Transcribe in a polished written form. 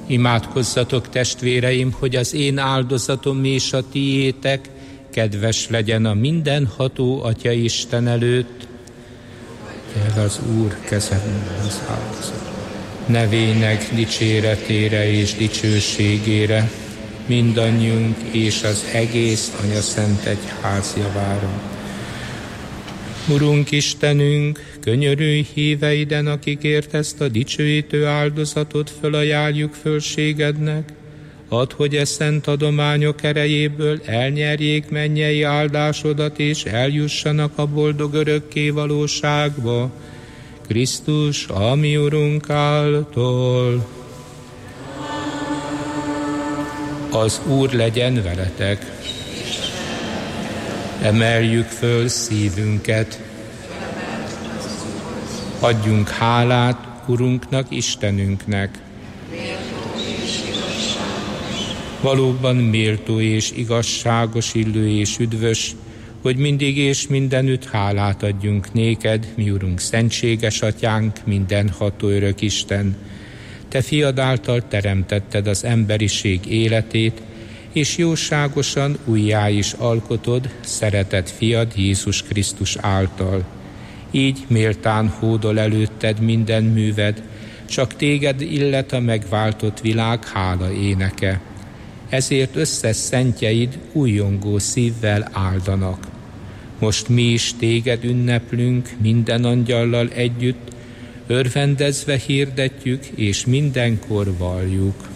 Imádkozzatok, testvéreim, hogy az én áldozatom és a tiétek kedves legyen a mindenható Atya Isten előtt. El az Úr kezemben az áldozat. Nevének dicséretére és dicsőségére, mindannyiunk és az egész Anya Szent Egyház javára. Urunk Istenünk, könyörülj híveiden, akikért ezt a dicsőítő áldozatot fölajánljuk fölségednek, add, hogy e szent adományok erejéből elnyerjék mennyei áldásodat, és eljussanak a boldog örökké valóságba, Krisztus, a mi Urunk által. Az Úr legyen veletek. Emeljük föl szívünket. Adjunk hálát Urunknak, Istenünknek. Valóban méltó és igazságos, illő és üdvös, hogy mindig és mindenütt hálát adjunk néked, mi Urunk, szentséges Atyánk, mindenható örök Isten. Te fiad által teremtetted az emberiség életét, és jóságosan újjá is alkotod szeretett fiad Jézus Krisztus által. Így méltán hódol előtted minden műved, csak téged illet a megváltott világ hála éneke. Ezért összes szentjeid újjongó szívvel áldanak. Most mi is téged ünneplünk minden angyallal együtt, örvendezve hirdetjük és mindenkor valljuk.